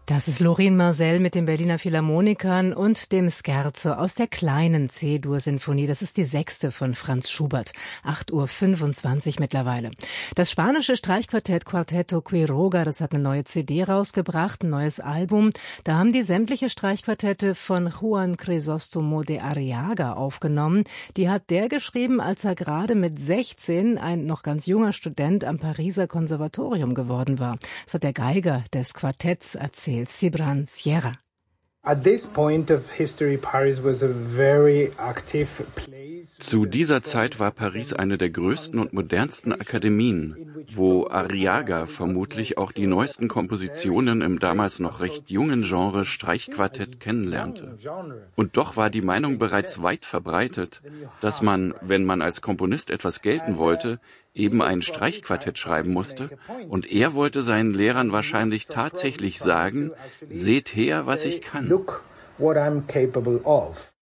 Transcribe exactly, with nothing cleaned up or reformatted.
Das ist Lorin Maazel mit den Berliner Philharmonikern und dem Scherzo aus der kleinen C-Dur-Sinfonie. Das ist die sechste von Franz Schubert. acht Uhr fünfundzwanzig mittlerweile. Das spanische Streichquartett Quarteto Quiroga, das hat eine neue C D rausgebracht, ein neues Album. Da haben die sämtliche Streichquartette von Juan Crisóstomo de Arriaga aufgenommen. Die hat der geschrieben, als er gerade mit sechzehn ein noch ganz junger Student am Pariser Konservatorium geworden war. Das hat der Geiger des Quartetts erzählt. Cibran Sierra. At this point of history, Paris was a very active place. Zu dieser Zeit war Paris eine der größten und modernsten Akademien, wo Arriaga vermutlich auch die neuesten Kompositionen im damals noch recht jungen Genre Streichquartett kennenlernte. Und doch war die Meinung bereits weit verbreitet, dass man, wenn man als Komponist etwas gelten wollte, eben ein Streichquartett schreiben musste, und er wollte seinen Lehrern wahrscheinlich tatsächlich sagen: Seht her, was ich kann. Look what I'm capable of.